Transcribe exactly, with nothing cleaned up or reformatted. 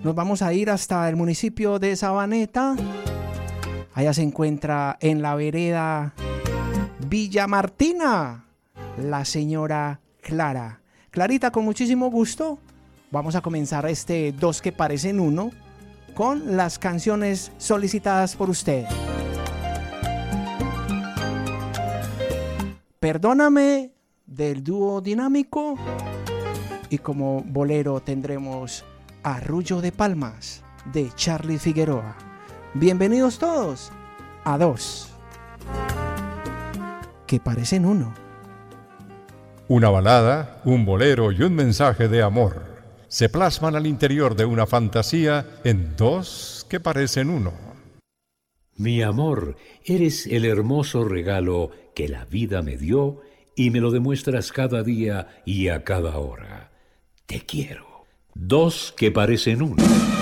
Nos vamos a ir hasta el municipio de Sabaneta. Allá se encuentra en la vereda Villa Martina la señora Clara. Clarita, con muchísimo gusto, vamos a comenzar este Dos que parecen uno con las canciones solicitadas por usted. Perdóname, del dúo Dinámico, y como bolero tendremos Arrullo de Palmas de Charly Figueroa. Bienvenidos todos a Dos que parecen uno. Una balada, un bolero y un mensaje de amor se plasman al interior de una fantasía en dos que parecen uno. Mi amor, eres el hermoso regalo que la vida me dio y me lo demuestras cada día y a cada hora. Te quiero. Dos que parecen uno.